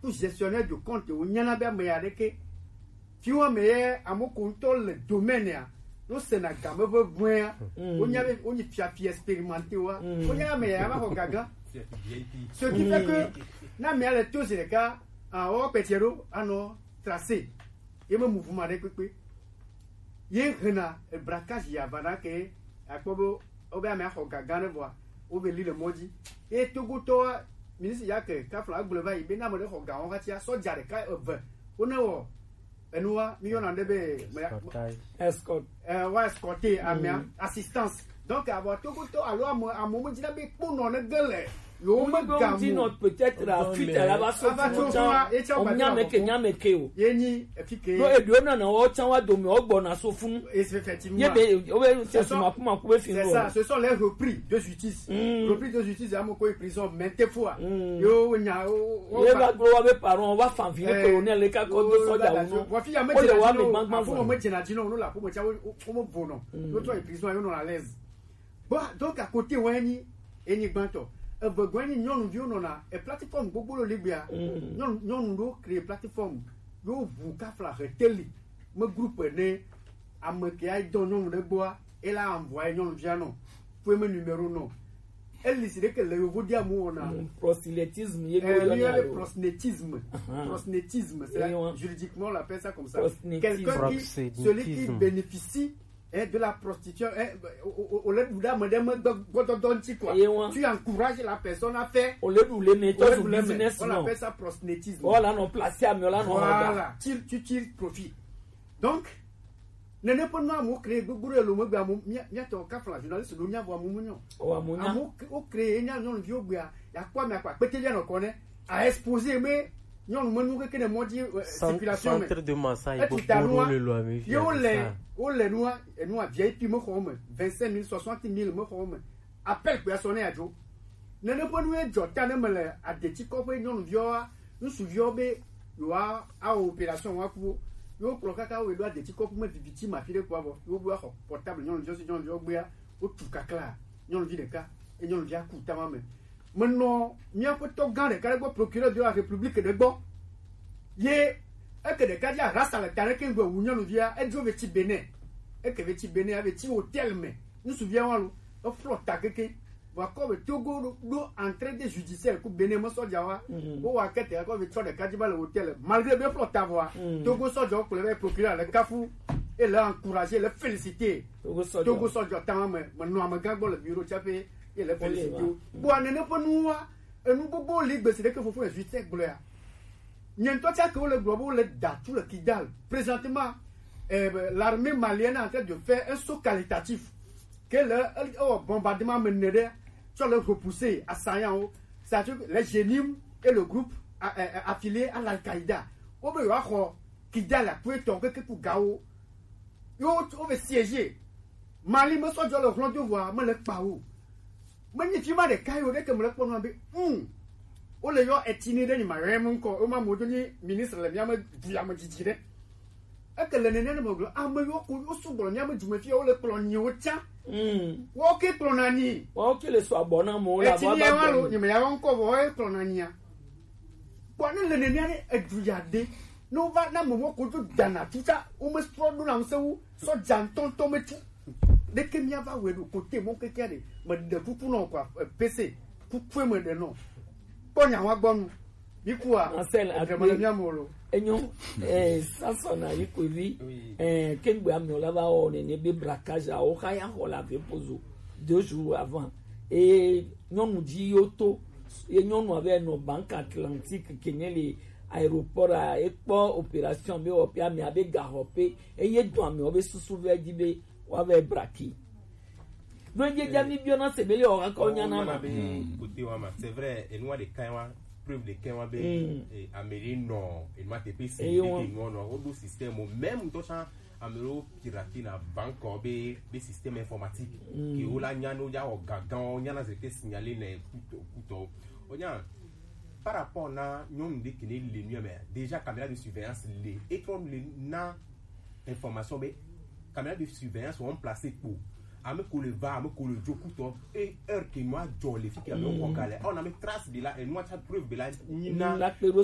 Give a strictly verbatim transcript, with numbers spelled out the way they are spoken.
pour gestionnaire de compte ou nyana be me yadeke fi wa me ye amoko to le domaine ya no senaga me be buen o nya be o ni fia fia expérimenté wa o nya me ya ba ko gaga ce qui fait que na me ale tous les cas en o petero ano tracé et me mouvement de pepe ye rena e braquage ya bana ke akobo o be me ko gaga ne voa o be li le moji et togo to ministre yake ka fla global ibe na mo de ko ga on ka tia so jare ka over ona wo enua mi yona ndebe escort euh wa escorter amia assistance donc avoir togo to alo amo amo jina be puno ne gele yo me gamu peut-être la fuite à la basse on nyame ke nyame ke o yeni efike no edu na na o chan wa do mi ogbo na so fun effectivement yebe o be se so makuma ko be fin c'est ça ce sont les repris de justice repris de justice amo ko prison maintes fois yo nya o ye ba gro wa be paron wa fan fin colonel le ka ko do soja wo wa fi ya me jina jino fo mo jina jino no la po mo cha o mo bono no to prison yo no à l'aise bon donc à côté wani eni gbanto Ebegwani nyonu vi ono na e plateforme gbogbo lo legbia nyonu nyonu do créer plateforme yo vu ka fla reteli me groupe ne ameke ai don nyonu de boa et la envoyer nyonu vi ano pour me numéro non elle décide que le vous dire mo na prosélytisme ye le prosélytisme prosélytisme c'est juridiquement on appelle ça comme ça quelqu'un qui celui qui bénéficie et de la prostitution au lieu de madame tu encourages la personne à faire au lieu de les mettre au business on appelle ça prosélytisme voilà non placé à là non voilà tu tu tires profit donc ne ne pas nous créer beaucoup de l'homme bien bien ton cas la journaliste do nya vo amumunyo o amunya amu o créer nya non vieux bia ya kwa me kwa pété bien on connaît à exposer mais non nous que des modi circulation centre de massage pour le loi mais yo le o le noa e noa V I P mo ko me vingt-cinq mille soixante mille mo ko me appel pour sonner ajo ne ne ponu e jota ne mele adeti ko pe non vio nu su vio be yo a opération wa ku yo pro kaka we do adeti ko me viviti ma fire ko abo yo bu a portable non jo si non jo gbe a o tu kakla non vi de ka e non vi a ku ta ma me maintenant mi a ko to gan de ka go procureur de la République de Gbo ye et que des cas là rasta le terrain que vous union nous via et Dieu veut ti Bénin et que veut ti Bénin avec ti hôtel mais nous souviens on flotte à quelqu'un va comme Togo do entrée des judiciaires ku Bénin mo so jawa o wa kete ko veut de cas le hôtel malgré bien flotte à voir Togo so jawa pour le procureur le Kafou et l'a encourager le féliciter Togo so jawa tant mais maintenant me gagbo le bureau chapé et le féliciter bon ne ne pas nous et nous bobo ligue c'est que faut faire justice gloire Niento tia que le globe le da tout le Kidal. Présentement, eh, l'armée malienne est en train de faire un saut qualitatif. Que le oh, bombardement mené sur le repoussé à Sayan, c'est-à-dire les génimes et le groupe a, a, a, affilié à l'Al-Qaïda. Au bout de Kidal a pu tomber que pour Gao. Yo, on veut siéger. Mali me soit dans le front de voie, me le pas où. Mais il y a des cailloux que me le prenons. Hum. O le yo etinide ni maremu ko o ma modoni ministre le miama diama jijire e ke le nene mo glo am yo ko o subo miama juma fi o le plonye o cha mm wo ke plonani wo ke le so abona mo la ba ba lo ni me ya won ko wo e plonani a bo na le nene ni eduyade no va na mo ko to dana tuta o me stro do na nsewu so janton to metu de ke mi ava we do kote mo ke kere me de pupu no kwa pc pupu me de no Ponya wa gbonu bikuwa Marcel agremole mi amoro enyo eh sasa na yikovi eh kengbe ami olaba o ne ne be braquage a o kaya ho la ve pozo deux jours avant et nyonu di yoto et nyonu avait no banque atlantique kenyele aéroport a ekpo opération be opia mi abe garope et ye do ami obe susu ve dibe wa ve braki donc il y a mis bien dans ces belles on raconte yana c'est vrai et nous des cas preuve de quand et Amérique non et moi T P C et non non au système même tout ça amelo pirati na banque be be système informatique qui ola nyano ya o gagan nyana c'est que signaler les couteau onya par rapport na nyom de kene le mieux mais déjà caméra de surveillance les et comme les na information be caméra de surveillance sont placées pour ame ko le va ame ko le joku to et heure que moi jolé fi que ame ko kale on a mis trace de là et moi ça preuve de là na